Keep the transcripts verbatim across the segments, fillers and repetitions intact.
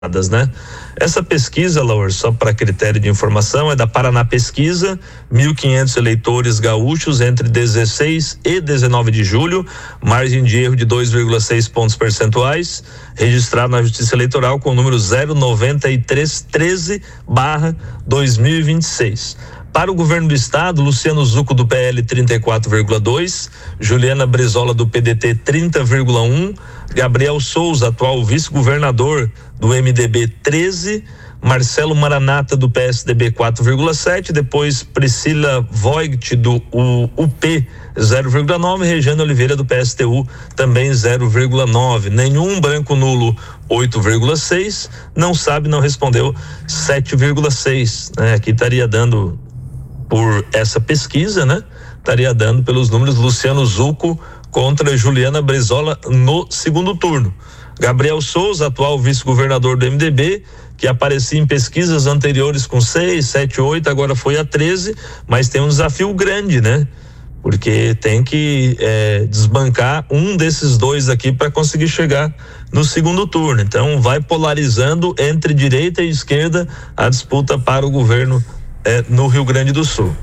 né? Essa pesquisa, Laura, só para critério de informação, é da Paraná Pesquisa, mil e quinhentos eleitores gaúchos entre dezesseis e dezenove de julho, margem de erro de dois vírgula seis pontos percentuais, registrado na Justiça Eleitoral com o número zero noventa e três treze barra dois mil e vinte e seis. Para o governo do estado, Luciano Zucco do P L trinta e quatro vírgula dois, Juliana Brizola do P D T trinta vírgula um, Gabriel Souza, atual vice-governador do M D B treze, Marcelo Maranata do P S D B quatro vírgula sete, depois Priscila Voigt do U P zero vírgula nove, Regiane Oliveira do P S T U também zero vírgula nove, nenhum branco nulo oito vírgula seis, não sabe, não respondeu sete vírgula seis, né? Aqui estaria dando, por essa pesquisa, né? Estaria dando pelos números Luciano Zucco contra Juliana Brizola no segundo turno. Gabriel Souza, atual vice-governador do M D B, que aparecia em pesquisas anteriores com seis, sete, oito, agora foi a treze, mas tem um desafio grande, né? Porque tem que é, desbancar um desses dois aqui para conseguir chegar no segundo turno. Então vai polarizando entre direita e esquerda a disputa para o governo é, no Rio Grande do Sul.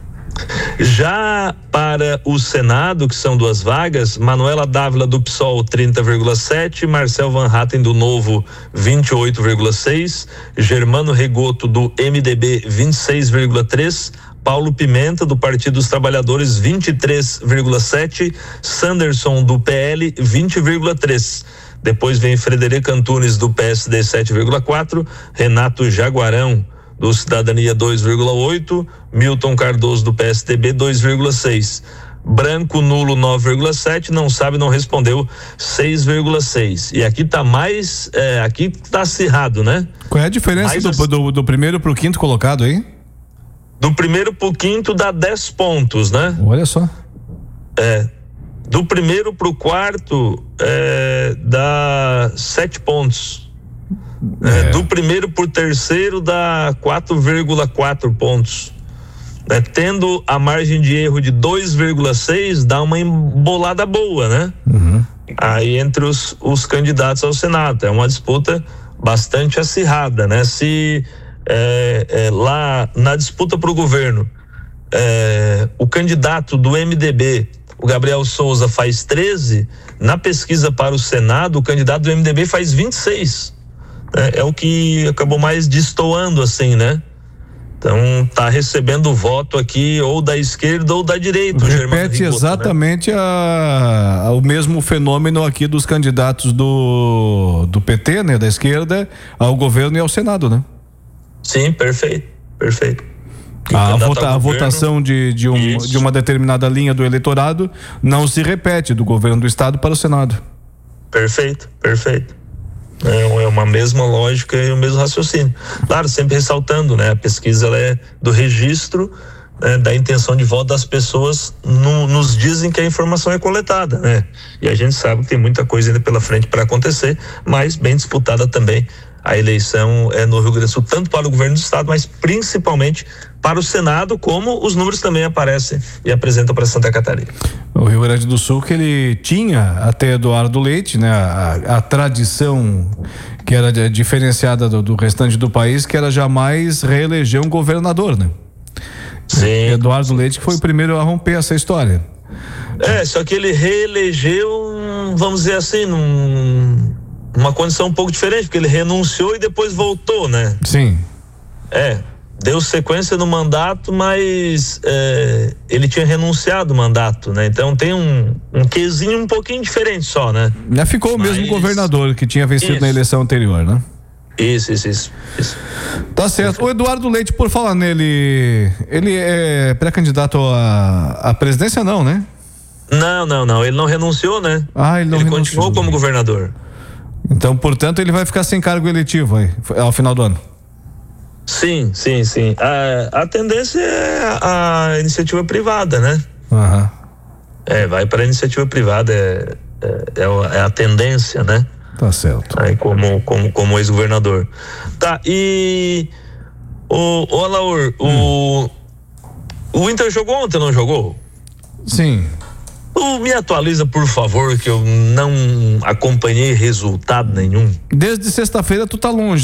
Já para o Senado, que são duas vagas, Manuela Dávila do P SOL trinta vírgula sete, Marcel Van Hatten do Novo vinte e oito vírgula seis, Germano Regoto do M D B vinte e seis vírgula três, Paulo Pimenta do Partido dos Trabalhadores vinte e três vírgula sete, Sanderson do P L vinte vírgula três. Depois vem Frederico Antunes do P S D sete vírgula quatro, Renato Jaguarão do Cidadania dois vírgula oito, Milton Cardoso do P S D B dois vírgula seis, branco nulo nove vírgula sete, não sabe, não respondeu seis vírgula seis. E aqui tá mais, é, aqui tá acirrado, né? Qual é a diferença do, ac... do, do primeiro pro quinto colocado aí? Do primeiro pro quinto dá dez pontos, né? Olha só. É. Do primeiro pro quarto é, dá sete pontos. É. É, do primeiro por terceiro dá quatro vírgula quatro pontos. É, tendo a margem de erro de dois vírgula seis, dá uma embolada boa, né? Uhum. Aí entre os, os candidatos ao Senado. É uma disputa bastante acirrada, né? Se é, é, lá na disputa para o governo, é, o candidato do M D B, o Gabriel Souza, faz treze, na pesquisa para o Senado, o candidato do M D B faz vinte e seis. É, é o que acabou mais destoando, assim, né? Então tá recebendo voto aqui ou da esquerda ou da direita. Repete Rigoto, exatamente, né? a, a, o mesmo fenômeno aqui dos candidatos do, do P T, né? Da esquerda, ao governo e ao Senado, né? Sim, perfeito, perfeito. A, vota, a votação de, de, um, de uma determinada linha do eleitorado não se repete do governo do estado para o Senado. Perfeito, perfeito. É uma mesma lógica e o mesmo raciocínio. Claro, sempre ressaltando, né? A pesquisa ela é do registro, né, da intenção de voto das pessoas no, nos dizem que a informação é coletada, né? E a gente sabe que tem muita coisa ainda pela frente para acontecer, mas bem disputada também a eleição é no Rio Grande do Sul, tanto para o governo do estado, mas principalmente para o Senado, como os números também aparecem e apresentam para Santa Catarina. O Rio Grande do Sul, que ele tinha até Eduardo Leite, né? A, a tradição que era diferenciada do, do restante do país, que era jamais reeleger um governador, né? Sim. Eduardo Leite que foi o primeiro a romper essa história. É, só que ele reelegeu, vamos dizer assim, num, uma condição um pouco diferente, porque ele renunciou e depois voltou, né? Sim. É, deu sequência no mandato, mas é, ele tinha renunciado o mandato, né? Então tem um, um quesinho um pouquinho diferente só, né? Já ficou mas... o mesmo governador que tinha vencido isso. Na eleição anterior, né? Isso, isso, isso, isso. Tá certo. O Eduardo Leite, por falar nele, ele é pré-candidato à, à presidência, não, né? Não, não, não. Ele não renunciou, né? Ah, ele não ele renunciou. Ele continuou como governador. Então, portanto, ele vai ficar sem cargo eletivo aí, ao final do ano. Sim, sim, sim. A, a tendência é a iniciativa privada, né? Uhum. É, vai para a iniciativa privada, é, é, é a tendência, né? Tá certo. Aí como, como, como ex-governador. Tá, e o, o Alaur, hum. o, o Inter jogou ontem, não jogou? Sim. Uh, me atualiza, por favor, que eu não acompanhei resultado nenhum. Desde sexta-feira tu tá longe.